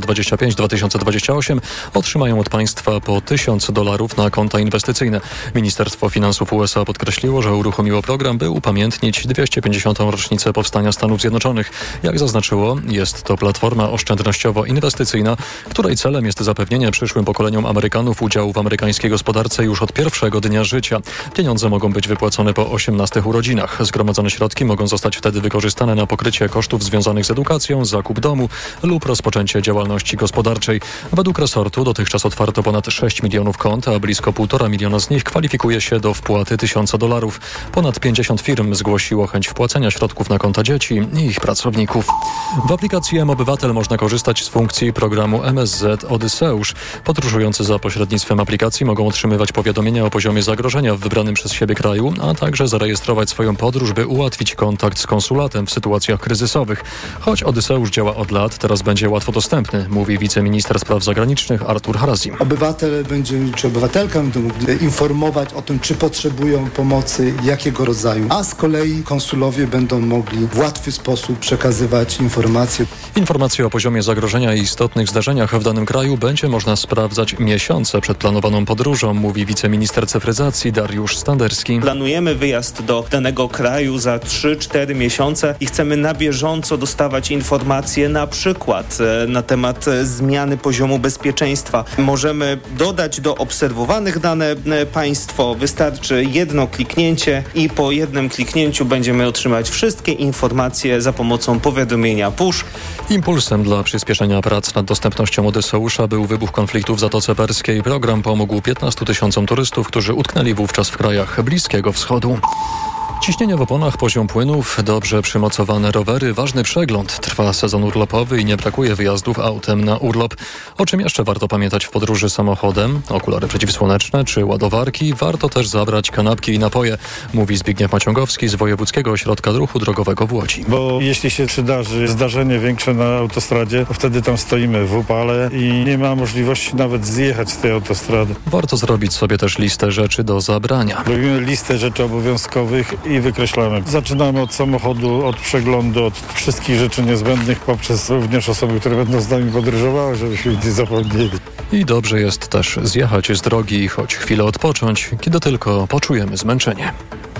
2025-2028 otrzymają od państwa po $1000 na konta inwestycyjne. Ministerstwo Finansów USA podkreśliło, że uruchomiło program, by upamiętnić 250. rocznicę powstania Stanów Zjednoczonych. Jak zaznaczyło, jest to platforma oszczędnościowo-inwestycyjna, której celem jest zapewnienie przyszłym pokoleniom Amerykanów udziału w amerykańskiej gospodarce już od pierwszego dnia życia. Pieniądze mogą być wypłacone po 18 urodzinach. Zgromadzone środki mogą zostać wtedy wykorzystane na pokrycie kosztów związanych z edukacją, zakup domu lub rozpoczęcie działalności gospodarczej. Według resortu dotychczas otwarto ponad 6 milionów kont, a blisko 1,5 miliona z nich kwalifikuje się do wpłaty $1000. Ponad 50 firm zgłosiło chęć wpłacenia środków na konta dzieci i ich pracowników. W aplikacji M-Obywatel można korzystać z funkcji programu MSZ Odyseusz. Podróżujący za pośrednictwem aplikacji mogą otrzymywać powiadomienia o poziomie zagrożenia w wybranym przez siebie kraju, a także zarejestrować swoją podróż, by ułatwić kontakt z konsulatem w sytuacjach kryzysowych. Choć Odyseusz działa od lat, teraz będzie łatwo dostępny, mówi wiceminister spraw zagranicznych Artur Harazim. Obywatel czy obywatelka będą mogli informować o tym, czy potrzebują pomocy, jakiego rodzaju, a z kolei konsulowie będą mogli w łatwy sposób przekazywać informacje. Informacje o poziomie zagrożenia i istotnych zdarzeniach w danym kraju będzie można sprawdzać miesiące przed planowaną podróżą, mówi wiceminister cyfryzacji Dariusz Standerski. Planujemy wyjazd do danego kraju za 3-4 miesiące i chcemy na bieżąco dostawać informacje na przykład na temat zmiany poziomu bezpieczeństwa. Możemy dodać do obserwowanych dane państwo. Wystarczy jedno kliknięcie i po jednym kliknięciu będziemy otrzymać wszystkie informacje za pomocą powiadomienia push. Impulsem dla przyspieszenia prac nad dostępnością Odyseusza był wybuch konfliktu w Zatoce Perskiej. Program pomógł 15 000 turystów, którzy utknęli wówczas w krajach Bliskiego Wschodu. Ciśnienie w oponach, poziom płynów, dobrze przymocowane rowery, ważny przegląd. Trwa sezon urlopowy i nie brakuje wyjazdów autem na urlop. O czym jeszcze warto pamiętać w podróży samochodem? Okulary przeciwsłoneczne czy ładowarki? Warto też zabrać kanapki i napoje, mówi Zbigniew Maciągowski z Wojewódzkiego Ośrodka Ruchu Drogowego w Łodzi. Bo jeśli się przydarzy zdarzenie większe na autostradzie, to wtedy tam stoimy w upale i nie ma możliwości nawet zjechać z tej autostrady. Warto zrobić sobie też listę rzeczy do zabrania. Robimy listę rzeczy obowiązkowych i wykreślamy. Zaczynamy od samochodu, od przeglądu, od wszystkich rzeczy niezbędnych, poprzez również osoby, które będą z nami podróżowały, żebyśmy nie zapomnieli. I dobrze jest też zjechać z drogi i choć chwilę odpocząć, kiedy tylko poczujemy zmęczenie.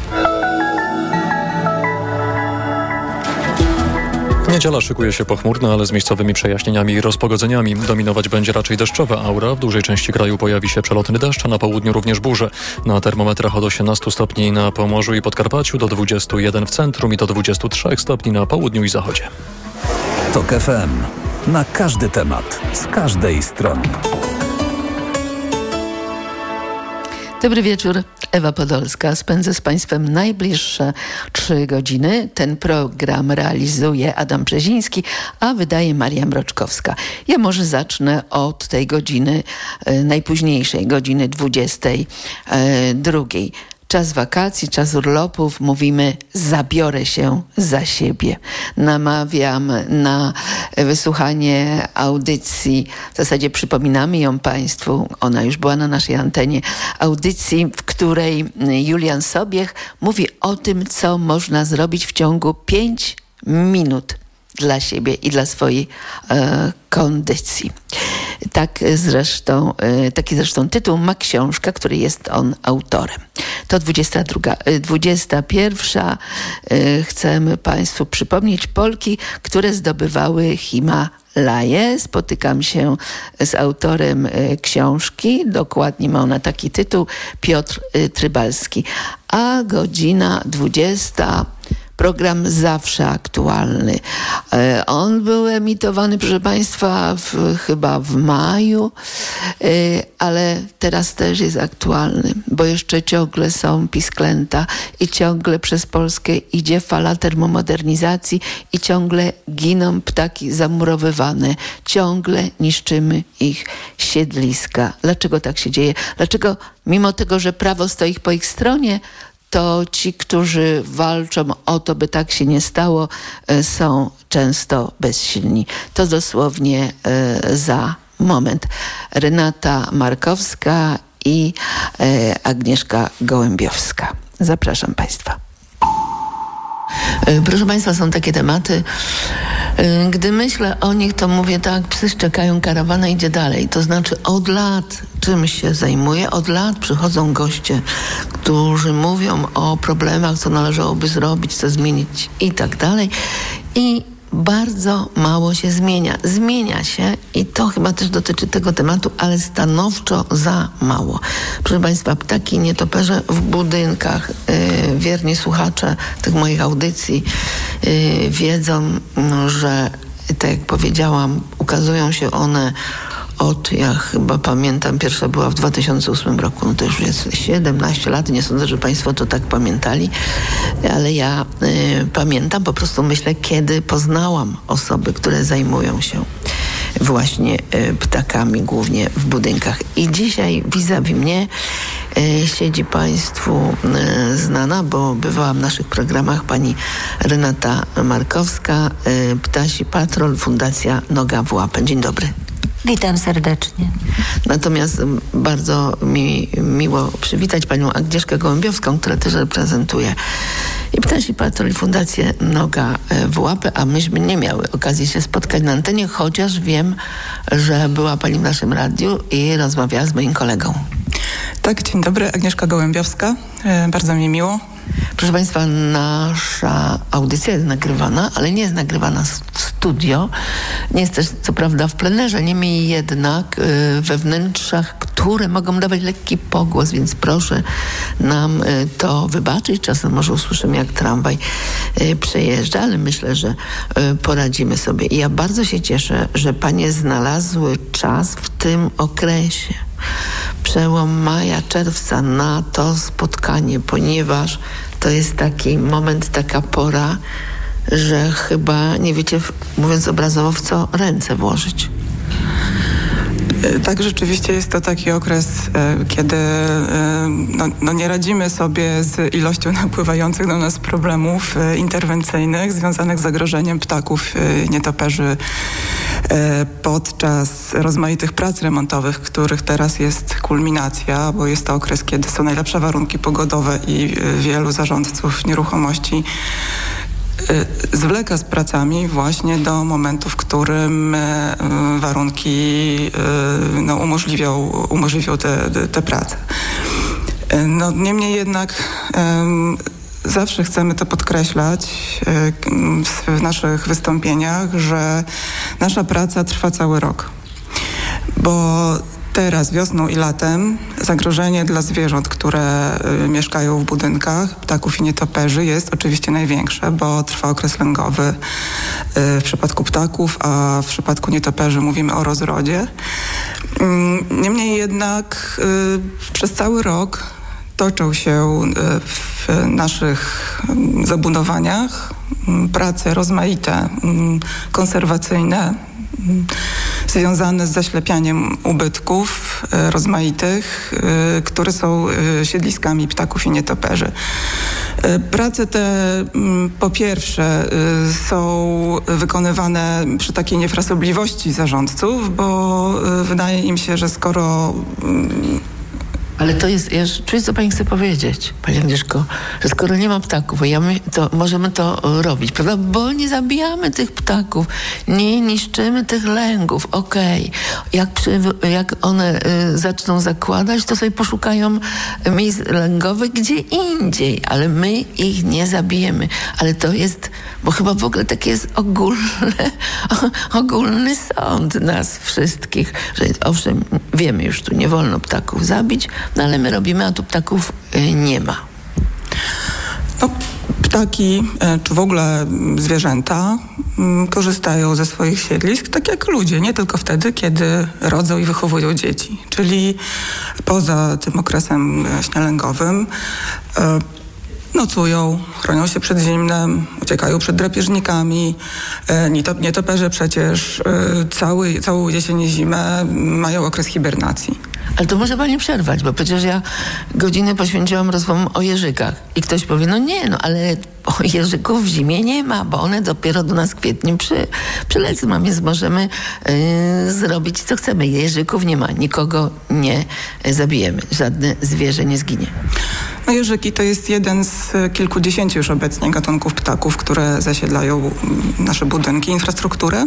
Niedziela szykuje się pochmurna, ale z miejscowymi przejaśnieniami i rozpogodzeniami. Dominować będzie raczej deszczowa aura. W dużej części kraju pojawi się przelotny deszcz, a na południu również burze. Na termometrach od 18 stopni na Pomorzu i Podkarpaciu, do 21 w centrum i do 23 stopni na południu i zachodzie. TOK FM. Na każdy temat, z każdej strony. Dobry wieczór, Ewa Podolska. Spędzę z Państwem najbliższe 3 godziny. Ten program realizuje Adam Brzeziński, a wydaje Maria Mroczkowska. Ja może zacznę od tej godziny, najpóźniejszej godziny 22. Czas wakacji, czas urlopów, mówimy zabiorę się za siebie. Namawiam na wysłuchanie audycji, w zasadzie przypominamy ją Państwu, ona już była na naszej antenie, audycji, w której Julian Sobiech mówi o tym, co można zrobić w ciągu 5 minut dla siebie i dla swojej kondycji. Taki zresztą tytuł ma książka, której jest on autorem. To 21. Chcemy Państwu przypomnieć Polki, które zdobywały Himalaje. Spotykam się z autorem książki, dokładnie ma ona taki tytuł, Piotr Trybalski. A godzina 20 program zawsze aktualny. On był emitowany, proszę Państwa, chyba w maju, ale teraz też jest aktualny, bo jeszcze ciągle są pisklęta i ciągle przez Polskę idzie fala termomodernizacji i ciągle giną ptaki zamurowywane. Ciągle niszczymy ich siedliska. Dlaczego tak się dzieje? Dlaczego mimo tego, że prawo stoi po ich stronie, to ci, którzy walczą o to, by tak się nie stało, są często bezsilni. To dosłownie za moment. Renata Markowska i Agnieszka Gołębiowska. Zapraszam Państwa. Proszę Państwa, są takie tematy. Gdy myślę o nich, to mówię tak, psy szczekają, karawana idzie dalej. To znaczy od lat czymś się zajmuję, od lat przychodzą goście, którzy mówią o problemach, co należałoby zrobić, co zmienić i tak dalej. I bardzo mało się zmienia. Zmienia się i to chyba też dotyczy tego tematu, ale stanowczo za mało. Proszę Państwa, ptaki nietoperze w budynkach. Wierni słuchacze tych moich audycji wiedzą, że tak jak powiedziałam, ukazują się one ja chyba pamiętam, pierwsza była w 2008 roku, no to już jest 17 lat, nie sądzę, że Państwo to tak pamiętali, ale ja pamiętam, po prostu myślę, kiedy poznałam osoby, które zajmują się właśnie ptakami, głównie w budynkach. I dzisiaj vis-a-vis mnie siedzi Państwu znana, bo bywała w naszych programach pani Renata Markowska, Ptasi Patrol, Fundacja Noga w Łapę. Dzień dobry. Witam serdecznie. Natomiast bardzo mi miło przywitać panią Agnieszkę Gołębiowską, która też reprezentuje i Ptasi Patrol, i Fundację Noga w Łapę, a myśmy nie miały okazji się spotkać na antenie, chociaż wiem, że była pani w naszym radiu i rozmawiała z moim kolegą. Tak, dzień dobry, Agnieszka Gołębiowska. Bardzo mi miło. Proszę Państwa, nasza audycja jest nagrywana, ale nie jest nagrywana w studio. Nie jest też, co prawda, w plenerze. Niemniej jednak we wnętrzach, które mogą dawać lekki pogłos, więc proszę nam to wybaczyć. Czasem może usłyszymy, jak tramwaj przejeżdża, ale myślę, że poradzimy sobie. I ja bardzo się cieszę, że panie znalazły czas w tym okresie, przełom maja, czerwca, na to spotkanie, ponieważ to jest taki moment, taka pora, że chyba nie wiecie, mówiąc obrazowo, w co ręce włożyć. Tak, rzeczywiście jest to taki okres, kiedy nie radzimy sobie z ilością napływających do nas problemów interwencyjnych związanych z zagrożeniem ptaków nietoperzy podczas rozmaitych prac remontowych, których teraz jest kulminacja, bo jest to okres, kiedy są najlepsze warunki pogodowe i wielu zarządców nieruchomości zwleka z pracami właśnie do momentu, w którym warunki umożliwią te prace. Niemniej jednak zawsze chcemy to podkreślać w naszych wystąpieniach, że nasza praca trwa cały rok, bo teraz wiosną i latem zagrożenie dla zwierząt, które mieszkają w budynkach, ptaków i nietoperzy, jest oczywiście największe, bo trwa okres lęgowy w przypadku ptaków, a w przypadku nietoperzy mówimy o rozrodzie. Niemniej jednak przez cały rok toczą się w naszych zabudowaniach prace rozmaite, konserwacyjne, związane z zaślepianiem ubytków rozmaitych, które są siedliskami ptaków i nietoperzy. Prace te po pierwsze są wykonywane przy takiej niefrasobliwości zarządców, bo wydaje im się, że skoro Ale to jest, ja czuję, co pani chce powiedzieć, pani Agnieszko, że skoro nie ma ptaków, to możemy to robić, prawda? Bo nie zabijamy tych ptaków, nie niszczymy tych lęgów, okej. Jak one zaczną zakładać, to sobie poszukają miejsc lęgowych gdzie indziej, ale my ich nie zabijemy. Ale to jest, bo chyba w ogóle taki jest ogólny sąd nas wszystkich, że owszem, wiemy już, tu nie wolno ptaków zabić, no ale my robimy, a tu ptaków nie ma. Ptaki, czy w ogóle zwierzęta korzystają ze swoich siedlisk tak jak ludzie, nie tylko wtedy, kiedy rodzą i wychowują dzieci. Czyli poza tym okresem śnialęgowym nocują, chronią się przed zimnem, uciekają przed drapieżnikami. Nietoperze przecież całą jesień i zimę mają okres hibernacji. Ale to może pani przerwać, bo przecież ja godzinę poświęciłam rozmowom o jeżykach. I ktoś powie, ale jeżyków w zimie nie ma, bo one dopiero do nas w kwietniu przylecą, więc możemy zrobić co chcemy. Jeżyków nie ma, nikogo nie zabijemy, żadne zwierzę nie zginie. No jeżyki to jest jeden z kilkudziesięciu już obecnie gatunków ptaków, które zasiedlają nasze budynki, infrastrukturę.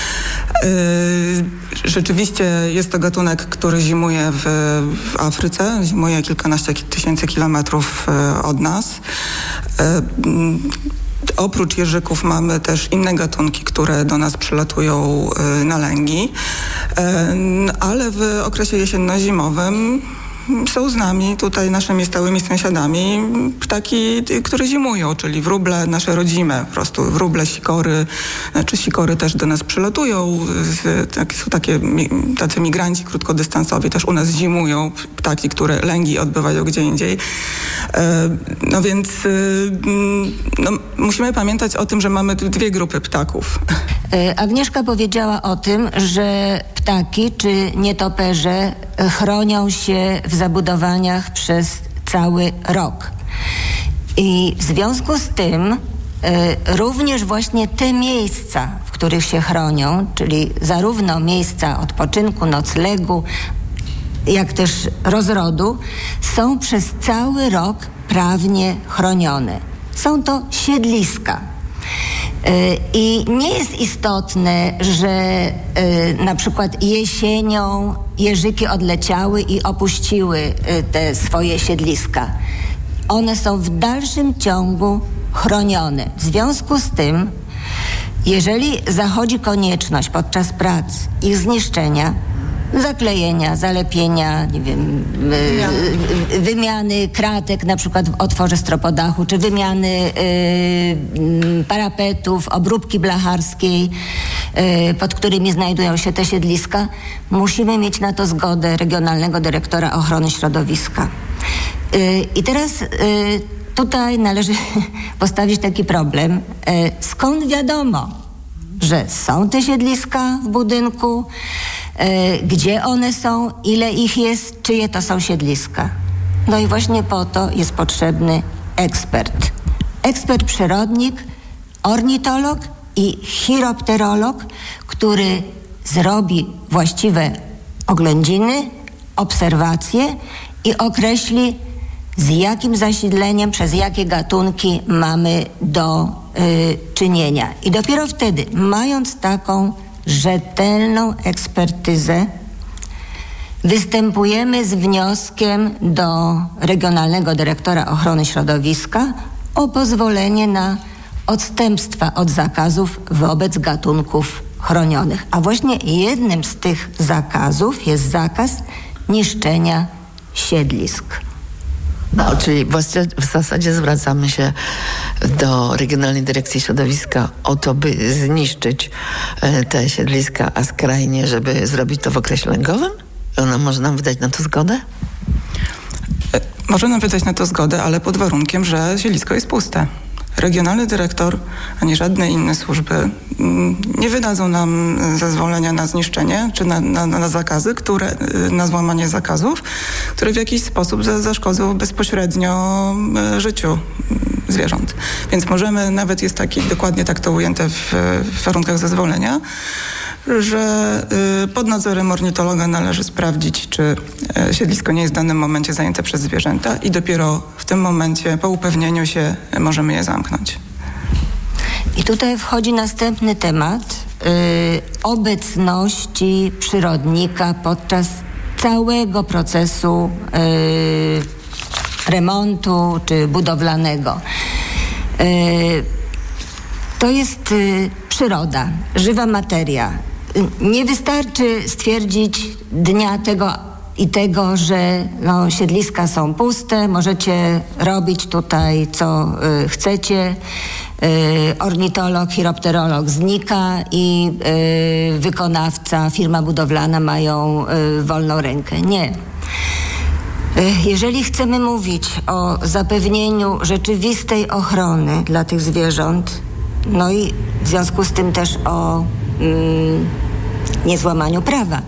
Rzeczywiście jest to gatunek, który zimuje w Afryce, zimuje kilkanaście tysięcy kilometrów od nas. Oprócz jeżyków mamy też inne gatunki, które do nas przylatują na lęgi, ale w okresie jesienno-zimowym są z nami, tutaj naszymi stałymi sąsiadami, ptaki, które zimują, czyli wróble nasze rodzime, po prostu wróble, sikory, sikory też do nas przylatują, są tacy migranci krótkodystansowi, też u nas zimują ptaki, które lęgi odbywają gdzie indziej. No więc musimy pamiętać o tym, że mamy tu dwie grupy ptaków. Agnieszka powiedziała o tym, że ptaki czy nietoperze chronią się w zabudowaniach przez cały rok. I w związku z tym również właśnie te miejsca, w których się chronią, czyli zarówno miejsca odpoczynku, noclegu, jak też rozrodu, są przez cały rok prawnie chronione. Są to siedliska. I nie jest istotne, że na przykład jesienią jeżyki odleciały i opuściły te swoje siedliska. One są w dalszym ciągu chronione. W związku z tym, jeżeli zachodzi konieczność podczas prac ich zniszczenia, zaklejenia, zalepienia, wymiany kratek na przykład w otworze stropodachu, czy wymiany parapetów, obróbki blacharskiej, pod którymi znajdują się te siedliska, musimy mieć na to zgodę Regionalnego Dyrektora Ochrony Środowiska. I teraz tutaj należy postawić taki problem. Skąd wiadomo, że są te siedliska w budynku, gdzie one są, ile ich jest, czyje to są siedliska. No i właśnie po to jest potrzebny ekspert. Ekspert przyrodnik, ornitolog i chiropterolog, który zrobi właściwe oględziny, obserwacje i określi, z jakim zasidleniem, przez jakie gatunki mamy do czynienia. I dopiero wtedy, mając taką rzetelną ekspertyzę, występujemy z wnioskiem do Regionalnego Dyrektora Ochrony Środowiska o pozwolenie na odstępstwa od zakazów wobec gatunków chronionych. A właśnie jednym z tych zakazów jest zakaz niszczenia siedlisk. No, czyli w zasadzie zwracamy się do Regionalnej Dyrekcji Środowiska o to, by zniszczyć te siedliska, a skrajnie, żeby zrobić to w okresie lęgowym? Ona może nam wydać na to zgodę? Może nam wydać na to zgodę, ale pod warunkiem, że siedlisko jest puste. Regionalny dyrektor, ani żadne inne służby nie wydadzą nam zezwolenia na zniszczenie czy na zakazy, na złamanie zakazów, które w jakiś sposób zaszkodzą bezpośrednio życiu zwierząt. Więc możemy, nawet jest dokładnie tak to ujęte w warunkach zezwolenia, że pod nadzorem ornitologa należy sprawdzić, czy siedlisko nie jest w danym momencie zajęte przez zwierzęta i dopiero w tym momencie, po upewnieniu się, możemy je zamknąć. I tutaj wchodzi następny temat obecności przyrodnika podczas całego procesu remontu czy budowlanego. To jest przyroda, żywa materia. Nie wystarczy stwierdzić dnia tego i tego, że siedliska są puste, możecie robić tutaj co chcecie. Ornitolog, chiropterolog znika i wykonawca, firma budowlana mają wolną rękę. Nie. Jeżeli chcemy mówić o zapewnieniu rzeczywistej ochrony dla tych zwierząt, no i w związku z tym też o niezłamaniu prawa,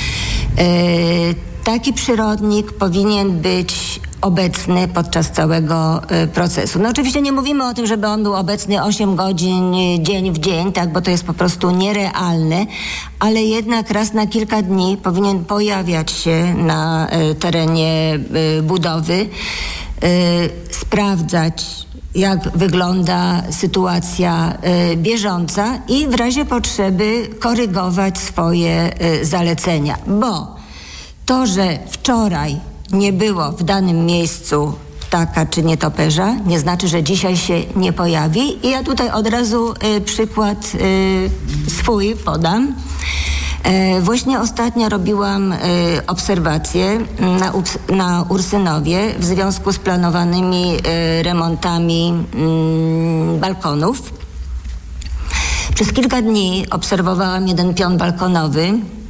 taki przyrodnik powinien być obecny podczas całego procesu. No oczywiście nie mówimy o tym, żeby on był obecny 8 godzin dzień w dzień, tak, bo to jest po prostu nierealne, ale jednak raz na kilka dni powinien pojawiać się na terenie budowy, sprawdzać, jak wygląda sytuacja bieżąca i w razie potrzeby korygować swoje zalecenia, bo to, że wczoraj nie było w danym miejscu ptaka czy nietoperza, nie znaczy, że dzisiaj się nie pojawi. I ja tutaj od razu przykład swój podam. Właśnie ostatnio robiłam obserwacje na Ursynowie w związku z planowanymi remontami balkonów. Przez kilka dni obserwowałam jeden pion balkonowy.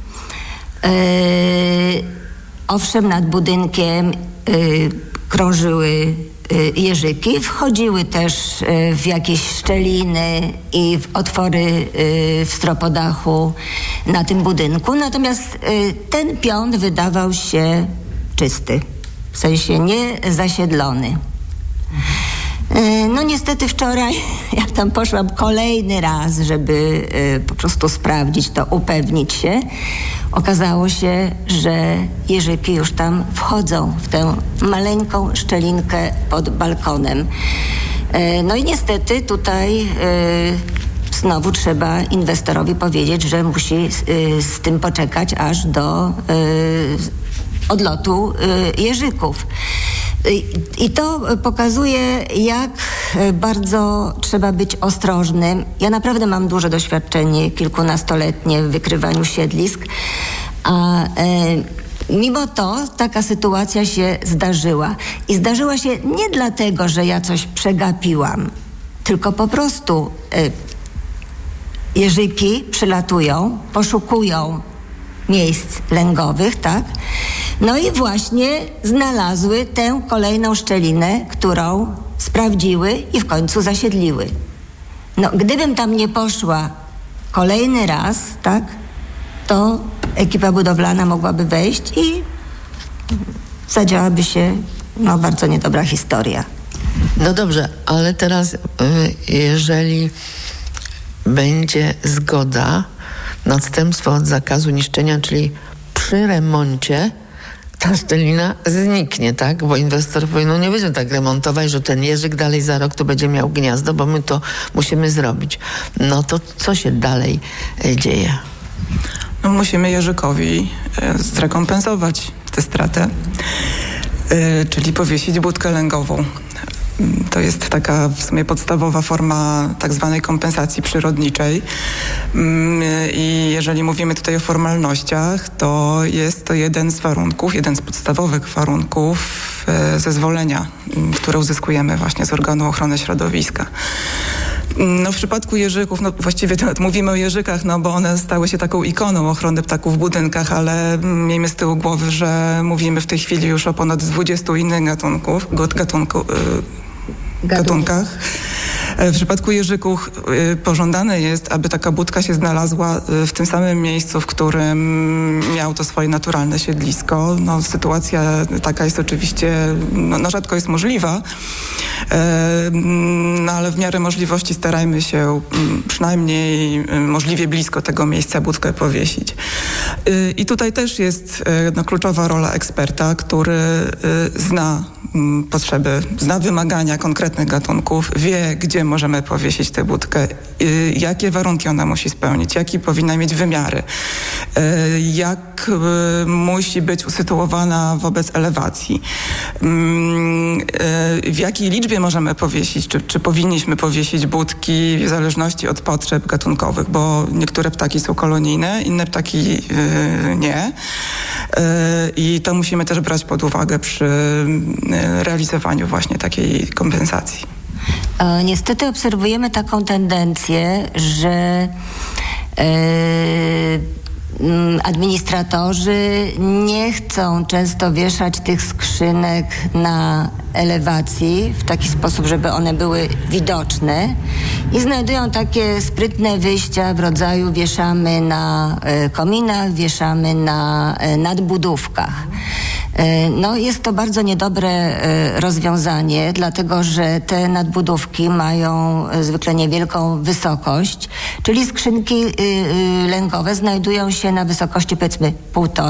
Owszem, nad budynkiem krążyły jeżyki, wchodziły też w jakieś szczeliny i w otwory w stropodachu na tym budynku. Natomiast ten pion wydawał się czysty, w sensie niezasiedlony. No niestety wczoraj, jak tam poszłam kolejny raz, żeby po prostu sprawdzić to, upewnić się, okazało się, że jeżyki już tam wchodzą w tę maleńką szczelinkę pod balkonem. No i niestety tutaj znowu trzeba inwestorowi powiedzieć, że musi z tym poczekać aż do odlotu jeżyków. I to pokazuje, jak bardzo trzeba być ostrożnym. Ja naprawdę mam duże doświadczenie, kilkunastoletnie w wykrywaniu siedlisk, a mimo to taka sytuacja się zdarzyła. I zdarzyła się nie dlatego, że ja coś przegapiłam, tylko po prostu jeżyki przylatują, poszukują miejsc lęgowych, tak? No i właśnie znalazły tę kolejną szczelinę, którą sprawdziły i w końcu zasiedliły. No, gdybym tam nie poszła kolejny raz, tak, to ekipa budowlana mogłaby wejść i zadziałaby się bardzo niedobra historia. No dobrze, ale teraz jeżeli będzie zgoda, następstwo od zakazu niszczenia, czyli przy remoncie ta szczelina zniknie, tak? Bo inwestor powie, no nie będziemy tak remontować, że ten jeżyk dalej za rok tu będzie miał gniazdo, bo my to musimy zrobić. No to co się dalej dzieje? No, musimy jeżykowi zrekompensować tę stratę, czyli powiesić budkę lęgową. To jest taka w sumie podstawowa forma tak zwanej kompensacji przyrodniczej. I jeżeli mówimy tutaj o formalnościach, to jest to jeden z warunków, jeden z podstawowych warunków zezwolenia, które uzyskujemy właśnie z organu ochrony środowiska. No w przypadku jeżyków, no właściwie mówimy o jeżykach, no bo one stały się taką ikoną ochrony ptaków w budynkach, ale miejmy z tyłu głowy, że mówimy w tej chwili już o ponad 20 innych gatunkach. W przypadku jeżyków pożądane jest, aby taka budka się znalazła w tym samym miejscu, w którym miał to swoje naturalne siedlisko. No, sytuacja taka jest oczywiście, rzadko jest możliwa, no ale w miarę możliwości starajmy się przynajmniej możliwie blisko tego miejsca budkę powiesić. I tutaj też jest kluczowa rola eksperta, który zna potrzeby, zna wymagania konkretnych gatunków, wie, gdzie możemy powiesić tę budkę, jakie warunki ona musi spełnić, jakie powinna mieć wymiary, jak musi być usytuowana wobec elewacji, w jakiej liczbie możemy powiesić, czy powinniśmy powiesić budki w zależności od potrzeb gatunkowych, bo niektóre ptaki są kolonijne, inne ptaki nie. I to musimy też brać pod uwagę przy realizowaniu właśnie takiej kompensacji. Niestety obserwujemy taką tendencję, że administratorzy nie chcą często wieszać tych skrzynek na elewacji w taki sposób, żeby one były widoczne i znajdują takie sprytne wyjścia w rodzaju wieszamy na kominach, wieszamy na nadbudówkach. No, jest to bardzo niedobre rozwiązanie, dlatego że te nadbudówki mają zwykle niewielką wysokość, czyli skrzynki lękowe znajdują się na wysokości powiedzmy 1,5